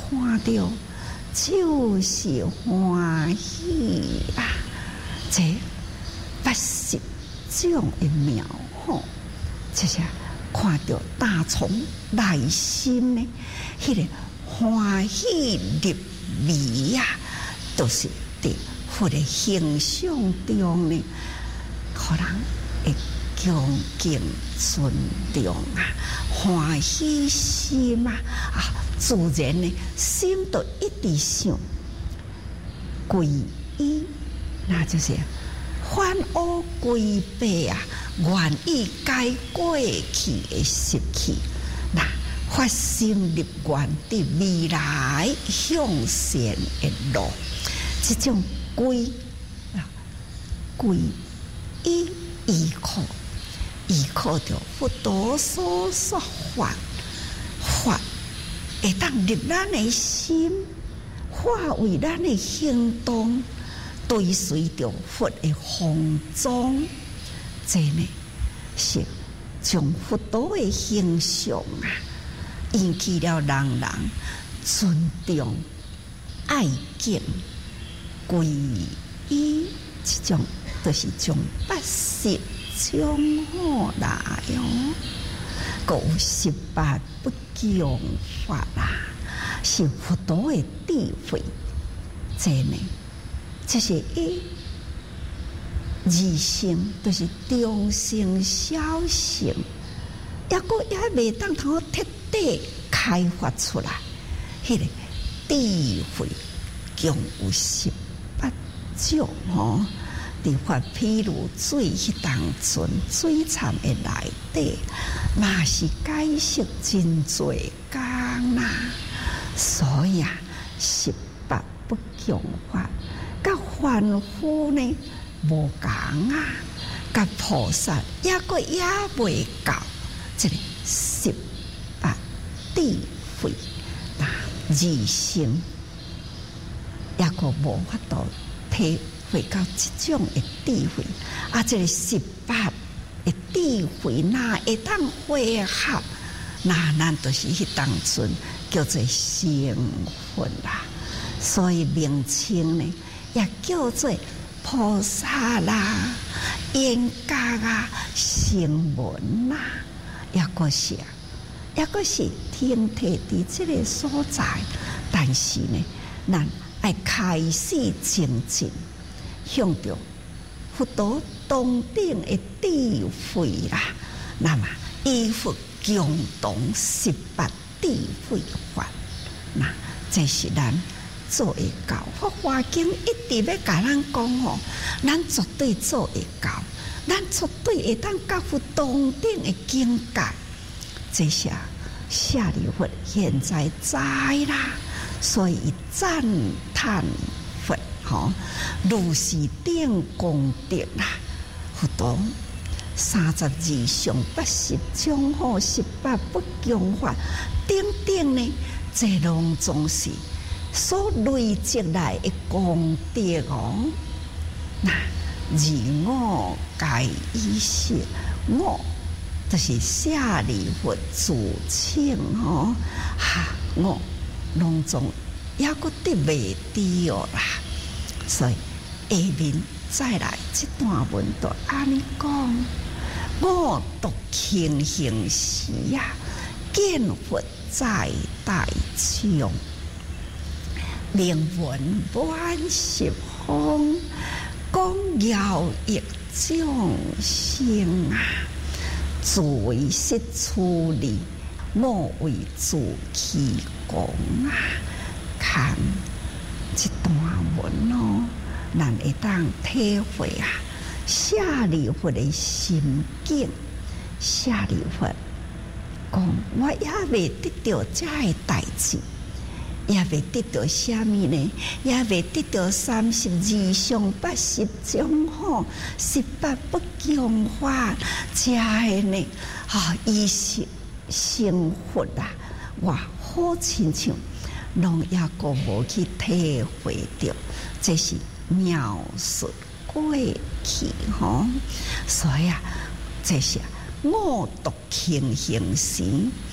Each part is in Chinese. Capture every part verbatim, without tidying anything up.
看到就是欢喜啦。这八十种的妙好，这些看到大从内心呢，迄、那个欢喜入迷啊，都、就是伫佛的形象中呢，可能会恭敬尊重啊，欢喜心啊，啊，自然呢，心都一直想皈依，那就是返乌归白啊，愿意改过去的习气，那发心立愿的未来向善的路，这种归啊归依依靠。依靠着佛陀所说法，法会当入咱的心，化为咱的行动，追随着佛的方宗。这呢是将佛陀的形象啊，引起了人人尊重、爱敬、皈依，这种就是将八识种好来哦，有十八不共法啦，是佛陀的智慧。这呢，这是一二乘，就是中乘、小乘，也个也未当通彻底开发出来。迄、那个智慧共有十八种哦。伫发譬如水迄当存水潭的内底，嘛是解释真多工啦。所以啊，十八不共法，甲凡夫呢无共啊，甲菩萨也个也未到，这个十八智慧那二乘也个无法度体会到这种的智慧，啊，这个十八的智慧，那会当汇合，那咱就是迄当阵叫做成佛啦。所以名称呢，也叫做菩萨啦、严格啊、声闻啦，也个是，也个是天体伫这个所在，但是呢，咱爱开始精进。向着佛陀当顶的智慧啦，那么依佛共同十八智慧法，那这是咱做会到。法华经一直要甲咱讲吼，咱绝对做会到，咱绝对会当到佛当顶的境界。这些舍利弗现在知啦，所以赞叹佛。吼，如是顶功德啦，佛陀三十二相八十种好，十八不共法，等等呢，这拢总是所累积来的功德哦。那而我解意识，我就是舍利弗自称吼，哈，我拢总也个得未到啦。所以下面再来这段文就安尼讲，我独庆行时啊，见佛在大众，名闻满十方，讲饶益众生啊，自为失处理，莫为自其功啊，看。这段文哦，咱会当体会啊，舍利弗的心境。舍利弗讲，我也未得到这个代志，也未得到什么呢？也未得到三十二相八十种好，十八不共法，这个呢，啊，伊是成佛啊，哇，好亲像。拢也个无去体会到，这是描述过去吼。所以啊，这是我独庆行时，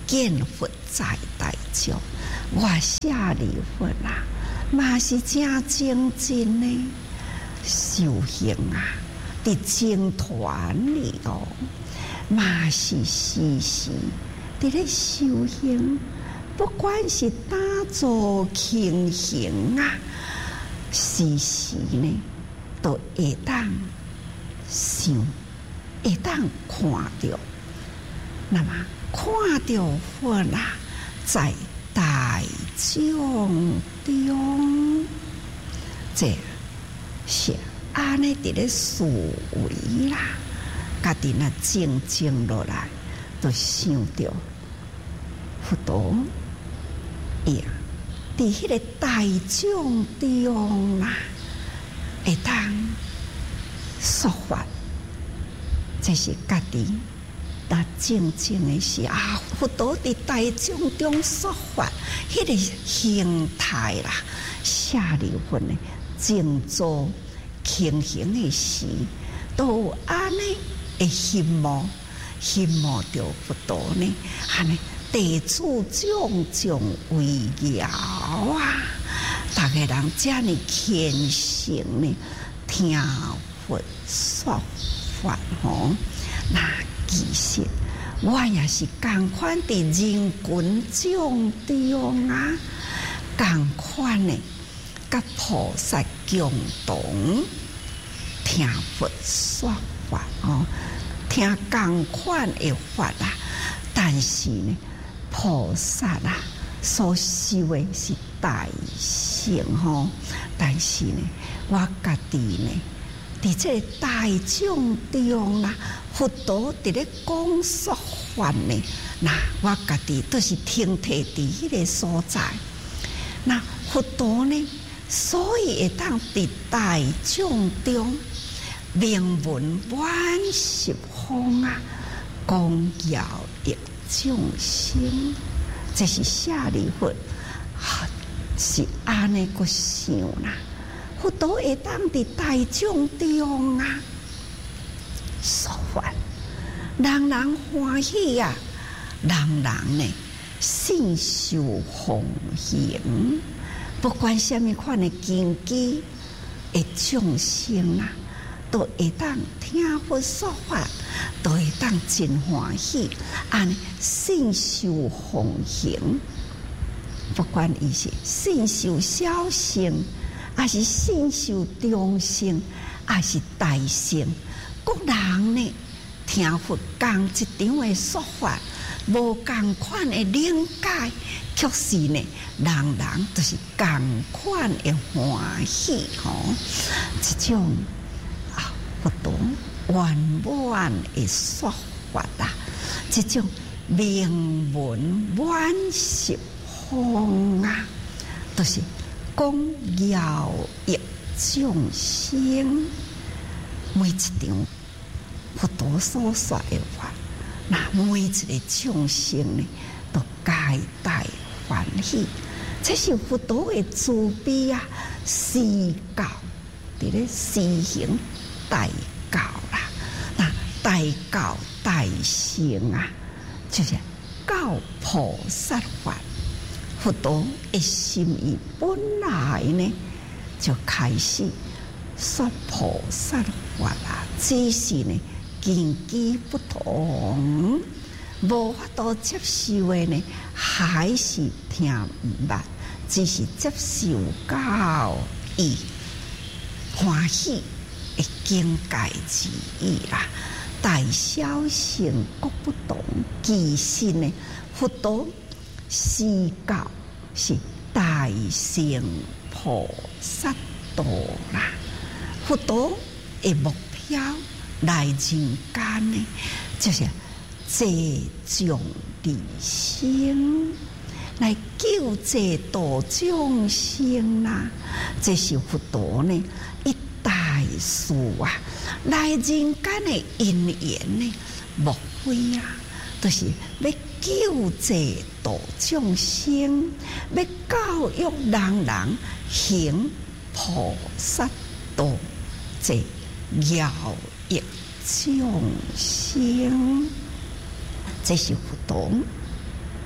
见佛在大众，我舍利弗啦，嘛是真精进呢，修行啊，伫僧团里哦，嘛是时时伫咧修行，不管是打坐庆行啊，时时呢都会当想，会当看到，那么看到佛啦，在大众中，这是安尼伫咧思维啦，家己那静静落来，就想到佛陀呀，伫迄个大众中啦，会当说法，这是家己。那静静的是啊，佛陀伫大众中说法，迄、那个形态啦，舍利弗呢，静坐庆行的时，都有安尼会羡慕，羡慕着佛陀呢，安尼地主种种围绕啊，大家人这样虔诚呢，听佛说法吼，那。其实我也是同款伫人群众中啊，同款的，甲菩萨共同听佛说法哦，听同款的法啊。但是呢，菩萨啊所修的是大乘吼，但是呢，我家己呢。伫这大众中啦，佛陀伫咧讲说法呢，那我家己都是听摕伫迄个所在。那佛陀呢，所以会当伫大众中名闻万十方啊，光耀益众生，这是舍利弗，是安尼个想啦。佛陀会当伫大众中啊说法，人人欢喜呀、啊，人人呢信受奉行，不管什么款的根基的众生啊，都会当听佛说法，都会当真欢喜，按信受奉行，不管伊是信受小乘。还是信受中乘，还是大乘，各人呢听佛同一场的说法，无同款的理解，却是呢人人都是同款的欢喜吼。这种啊，佛陀圆满的说法啊，这种名闻万十方啊，都是。光耀益众生，每一场佛陀所说的话，那每一个众生呢，都皆大欢喜。这是佛陀的慈悲啊，施教伫咧施行大教啦。那大教大乘啊，就是教菩萨法。佛陀的心意本来呢就开始说菩萨法啦，只是呢根基不同，无法度接受的呢，还是听唔捌，只是接受教义欢喜的境界之意啦。大小乘各不同，其实呢，佛陀。施教是大乘菩萨道啦，佛陀的目标来人间呢，就是济众利生，来救济度众生啦。这是佛陀呢一大事啊，来人间的因缘呢，莫非啊，就是要。救济度众生，要教育人人行菩萨道，这耀益众生，这是佛陀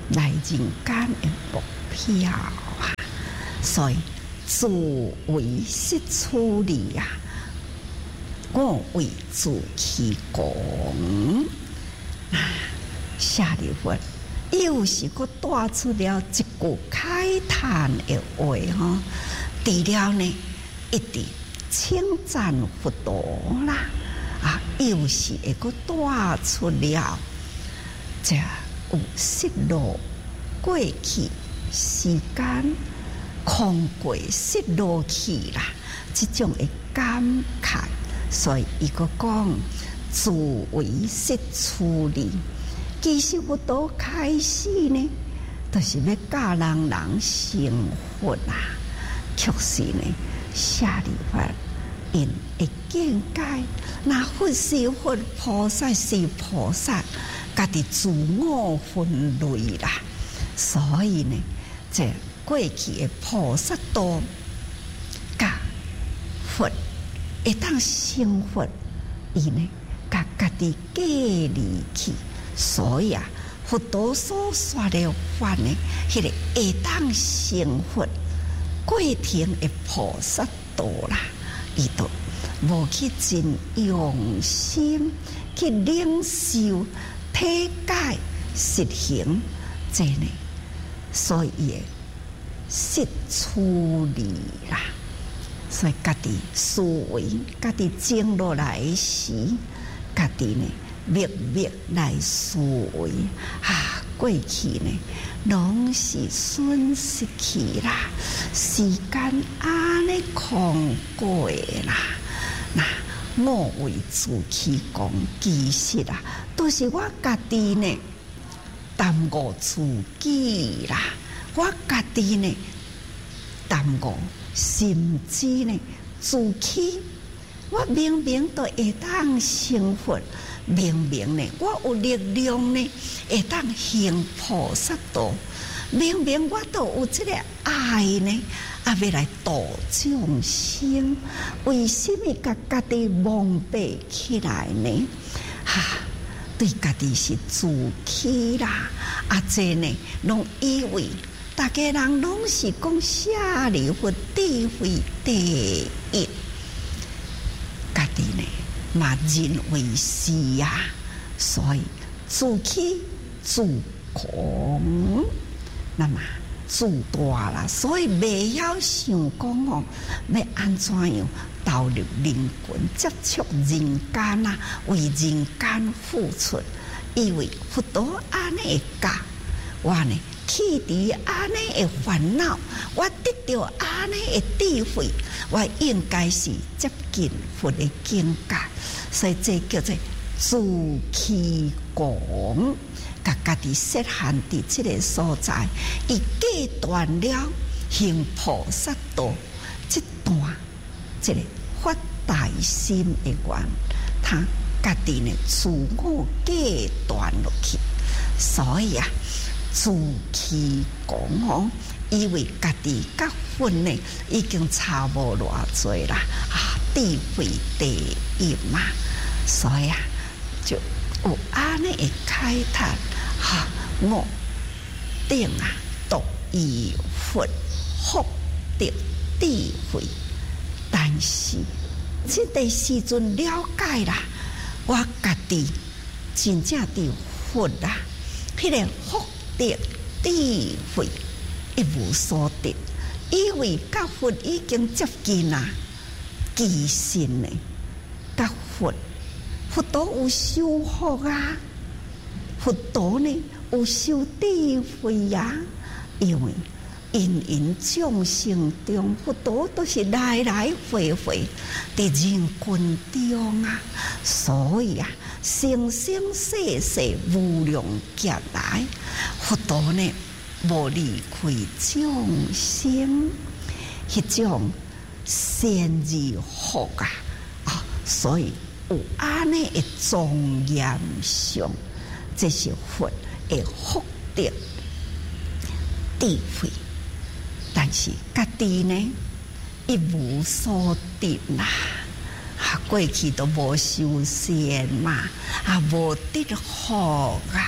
来人间的目标啊！所以自为是处理啊，我为自其功啊！下里佛又是个带出了一句慨叹的话哈，除了呢，一直称赞佛陀啦，啊，又是一个带出了这有失落过去时间，空过失落去啦，这种的感慨，所以伊个讲自为是处理。其实佛陀开始呢，就是要教人人成佛啦。确实呢，下里法因会见解，那佛是佛，菩萨是菩萨，家己自我分类啦。所以呢，这过去的菩萨道，甲佛会当成佛，伊呢，甲家己隔离去。所以啊，佛陀所说的法呢，迄个会当成佛过程的菩萨道啦，伊都无去真用心去领受、体解、实行，这呢，所以也是处理啦。所以家己思维，家己静落来时，家己呢。默默来思维啊，过去呢，拢是损失去啦，时间安尼空过啦。那我为自己讲，其实啊，都是我家己呢耽误自己啦，我家己呢耽误，甚至呢自欺。我明明都会当成佛。明明呢，我有力量呢，会当行菩萨道。明明我都有这个爱呢，啊，要来度众生，为什么甲家己蒙蔽起来呢？哈、啊，对家己是自欺啦，啊，这呢，拢以为大家人拢是讲舍利弗智慧第一，家己呢？嘛认为是呀、啊，所以自欺自狂，那么自大啦，所以未晓想讲哦，要安怎样投入人群，接触人间啊，为人间付出，因为佛陀安尼教我呢，去除安尼的烦恼，我得到安尼的智慧，我应该是接近佛的境界。所以这叫做自欺狂，甲家己设限伫这个所在，伊戒断了行菩萨道这段，这个发大心的愿，他家己呢自我戒断落去，所以啊，自欺狂哦，以为家己甲佛呢已经差无偌济啦，啊，智慧第一嘛。所以啊，就有安尼的慨叹，哈、啊，我定啊，独以佛福得智慧，但是这个时阵了解啦，我家己真正的佛啊，迄、那个福得智慧一无所得，因为甲佛已经接近啦，其实呢，甲佛。佛陀有修福啊，佛陀呢有修智慧呀、啊，因为因因众生中，佛陀都是来来回回在人群中啊，所以啊，生生世世无量劫来，佛陀呢无离开众生，迄种善而福啊，啊，所以。有安尼的庄严相，这是佛的福德智慧，但是家己呢一无所得啦。啊，过去都无修善嘛，啊无得福啊，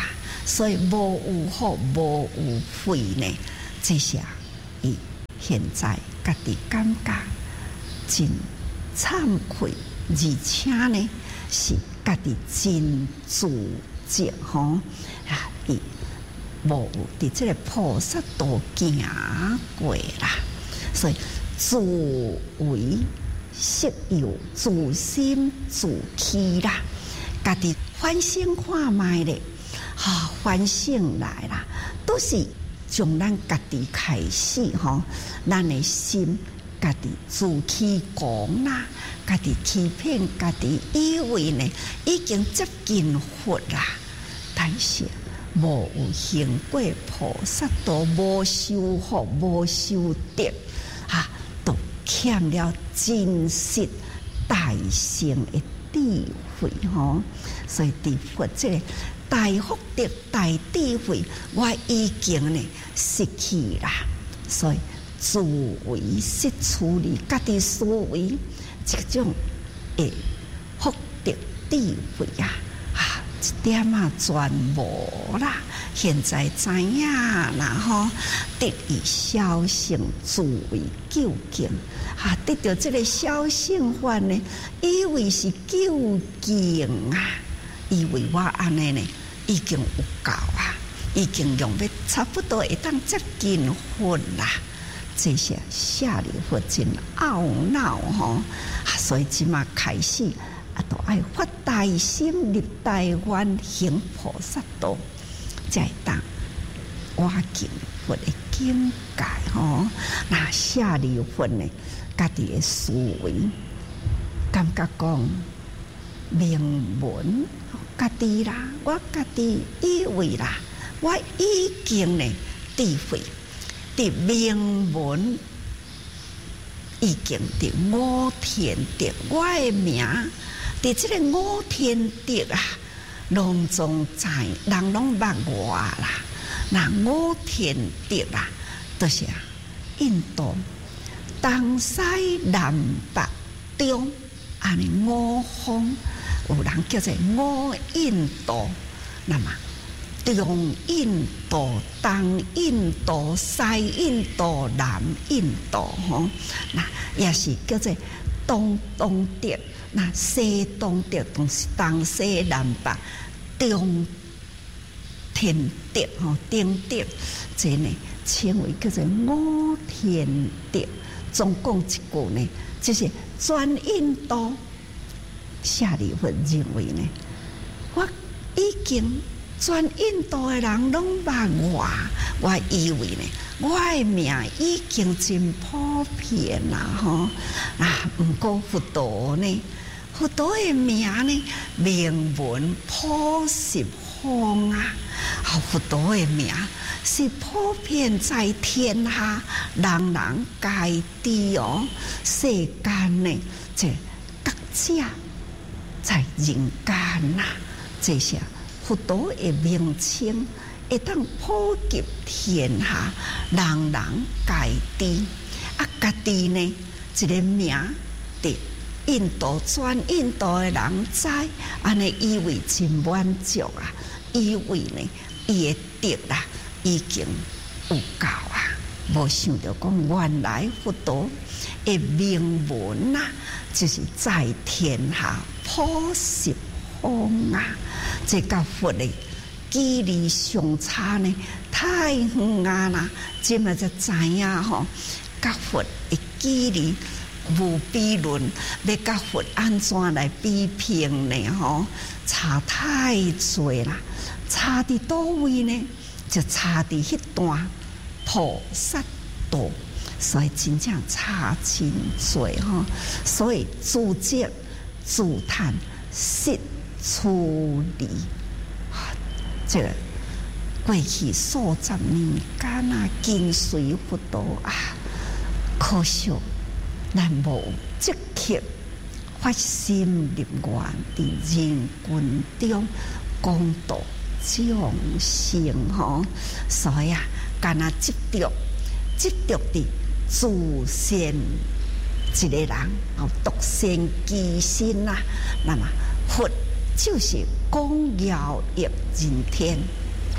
所以无有好无有悔呢，这些伊现在家己感觉真惭愧，而且呢是家己真自责吼啊！伊无有伫这个菩萨道行过啦，所以自为色有自心自欺啦，家己反省看卖咧，哈、啊，反省来啦，都是从咱家己开始吼，咱的心家己自欺狂啦，家己欺骗家己，以为呢已经接近佛啦，但是无有行过菩萨道，无修福，无修德，啊，都欠了真实大乘的智慧吼。所以伫佛这个大福德、大智慧，我已经呢失去啦。所以自为失处理，家己思维这种诶福德智慧啊，啊一点啊全无啦。现在知影啦吼，得以小乘自为究竟，啊，得到这个小乘法呢，以为是究竟啊，以为我安尼呢已经有够啊，已经用要差不多会当接近佛啦。这些下里佛真懊恼吼，啊，所以即马开始啊，都爱发大心入大愿行菩萨道，才会当挖进佛的境界吼。那下里佛呢，家己的思维，感觉讲名闻家己啦，我家己以为啦，我已经呢智慧。伫名闻已经伫五天德，我的名伫这个五天德啊，拢总知，人拢捌我啦。那五天德啊，就是啊，印度东西南北中，安尼五方，有人叫做五印度，那么。中印度、东印度、西印度、南印度，吼，那也是叫做东东德，那西东德都是东西南北中天德，吼，中德，这呢称为叫做五天德。总共一句呢，就是全印度下里佛认为呢，我已经。全印度的人拢捌我，我以为呢，我的名已经真普遍啦吼。啊，毋过佛陀呢，佛陀的名呢，名闻普十方啊。啊，佛陀的名是普遍在天下，人人皆知哦。世间呢，这各家在人间呐，这些。佛陀的名称会当普及天下，人人皆知。啊，家己呢一个名，伫印度全印度的人知，安尼以为真满足啊，以为呢伊的德啦已经有够啊，无想到讲原来佛陀的名闻啊，就是在天下普十方啊。这甲佛的距离相差呢太远啊啦！即嘛才知影吼，甲佛的距离无比论，要甲佛安怎来比拼呢？吼，差太多啦！差伫倒位呢？就差伫迄段菩萨道，所以真正差真多吼。所以自责自叹失。处理这个过去数十年间啊，跟随佛陀啊，可惜咱无积极发心入愿，伫人群中讲道众生吼，所以啊，干那执着执着伫自身一个人哦，独善其身啊，那么佛。就是讲遥益人天，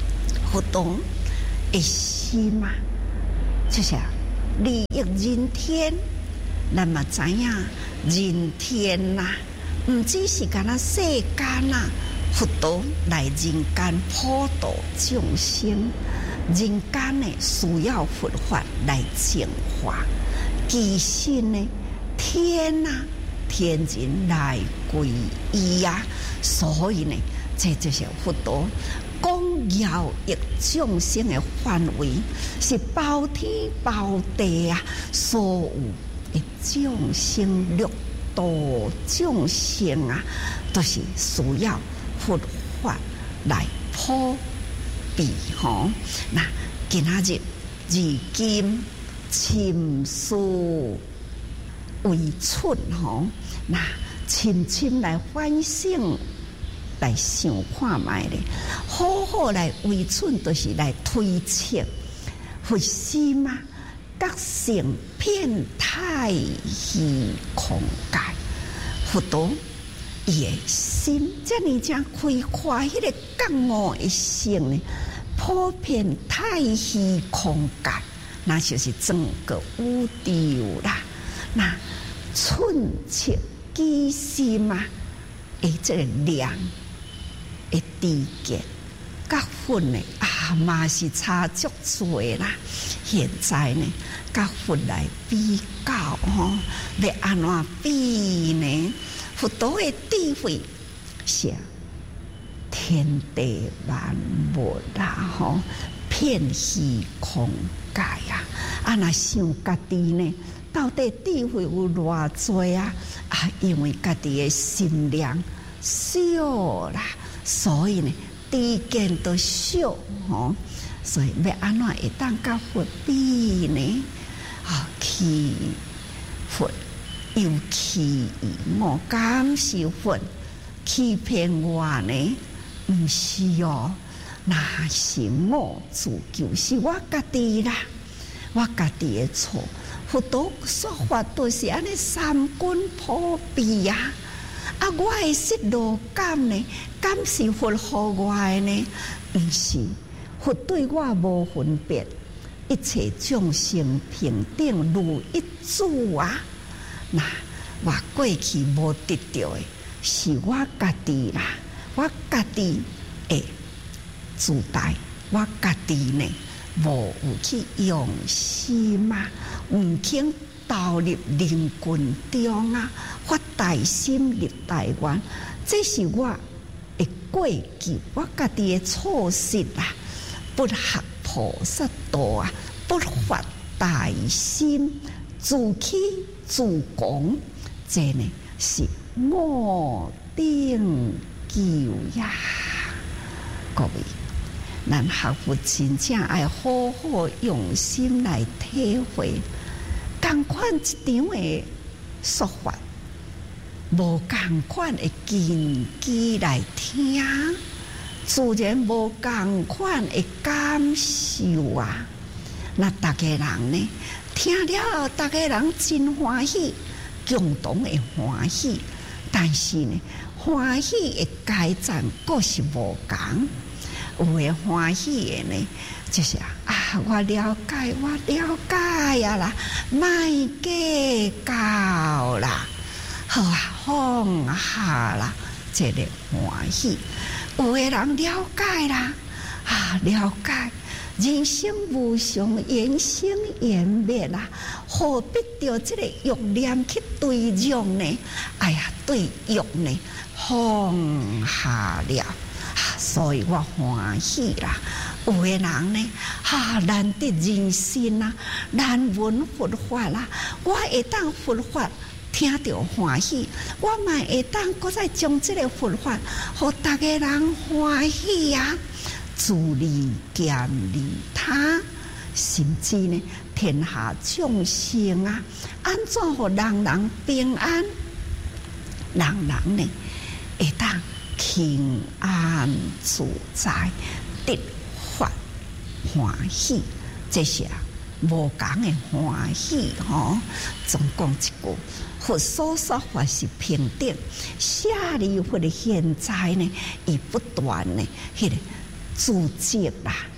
活动的心嘛，就是利益人天。咱嘛知影人天呐、啊，唔只是干那世间呐，佛陀来人间普度众生，人间呢需要佛法来净化，其实呢天呐、啊，天人来皈依啊，所以呢，这就是佛陀讲饶益众生的范围是包天包地啊，所有的众生六度众生啊，都是需要佛法来普庇吼。那今仔日如今深思为春吼，那深深来反省。来想看卖咧，好好来为春，就是来推测佛心啊，觉性遍太虚空界，佛陀伊的心，遮尔正开阔，迄个觉悟的性呢，普遍太虚空界，那就是整个宇宙啦。那寸切机心啊，诶，这个量。的知见，甲佛呢啊嘛是差足多啦。现在呢，甲佛来比较吼，要安怎比呢？佛陀的智慧是天地万物啦，吼，遍虚空界啊！啊，若想家己呢，到底智慧有偌多啊？啊，因为家己的心量小啦。所以呢，知见都少吼，所以要安怎会当甲佛比呢？啊，去佛有欺我，敢是佛欺骗我呢？唔是哦，那是我自救，是我家己啦，我家己的错。佛陀说法都是安尼三观普遍呀。啊，我的失落感呢？敢是佛互我的呢？毋是，佛对我无分别，一切众生平等如一主啊！那我过去无得到的，是我家己啦，我家己会自大，我家己呢无有去用心嘛，毋肯投入人群中啊，发大心立大愿，这是我的过去，我家己的错失啦。不学菩萨道啊，不发大心，自欺自狂，这呢是我定救呀！各位，咱学佛真正爱好好用心来体会。同款一场的说法，无同款的根基来听，自然无同款的感受啊！那大家人呢，听了大家人真欢喜，共同的欢喜，但是呢，欢喜的阶段各是无同。有的欢喜的呢，就是啊，我了解，我了解呀啦，莫计较啦，好啊，放下啦，这个欢喜。有的人了解啦，啊，了解，人生无常，缘生缘灭啦，何必着这个欲念去对dục呢？哎呀，对欲呢，放下了。所以我欢喜啦，有的人呢，啊，难得人心啦，难闻佛法啦，我会当佛法听到欢喜，我嘛会当搁再将这个佛法，互大家人欢喜啊，自利兼利他，甚至呢，天下众生啊，安怎互人人平安，人人呢会当平安自在，得法欢喜，这是啊无同的欢喜吼。总讲一句，佛所说法是平等，舍利弗的现在呢，伊不断呢，迄个自责啦，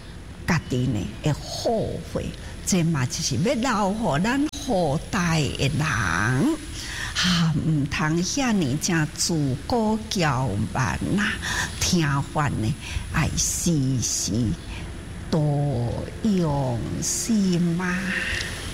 家己呢会后悔，这嘛就是要留互咱后代的人，啊，毋通遐尼正自古骄慢呐，听话呢爱时时多用心啊。